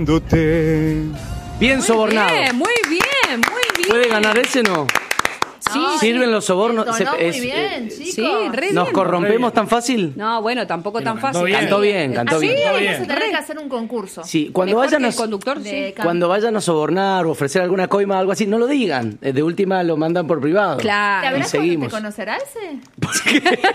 Bien sobornado. Muy bien, muy bien. ¿Puede ganar ese no? Sí, ¿Sirven los sobornos? Entonó muy bien, chicos. Sí, re ¿Nos bien. corrompemos tan fácil? No, bueno, tampoco Pero tan cantó fácil. bien. Cantó bien, cantó ¿Ah, sí? bien. Vamos a tener que hacer un concurso. Sí, cuando Mejor vayan que a, el conductor, sí. De cuando vayan a sobornar o ofrecer alguna coima o algo así, no lo digan. De última lo mandan por privado. Claro. ¿Te Y habrás ¿Te seguimos. conocerá ese?